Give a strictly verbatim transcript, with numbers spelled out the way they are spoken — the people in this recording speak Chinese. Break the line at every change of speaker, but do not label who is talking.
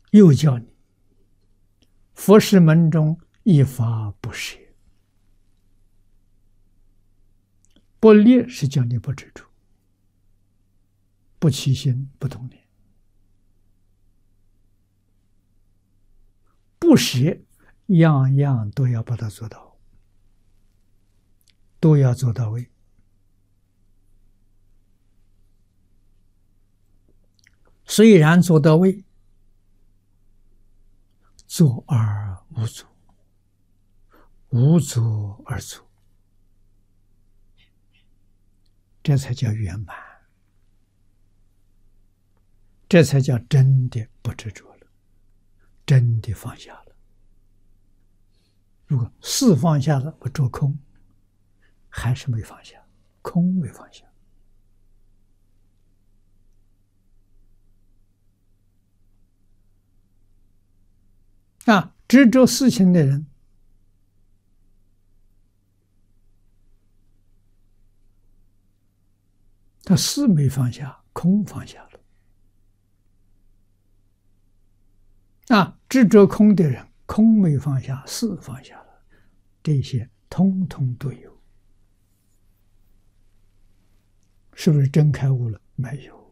又叫你佛事门中一法不舍。不立是叫你不执着，不起心，不动念。不舍，样样都要把它做到，都要做到位。虽然做到位，做而无作，无作而作，这才叫圆满，这才叫真的不执着了，真的放下了。如果事放下了，不着空，还是没放下，空没放下。啊，执着事情的人，他事没放下，空放下了。啊，执着空的人，空没放下，事放下了，这些通通都有。是不是真开悟了？没有。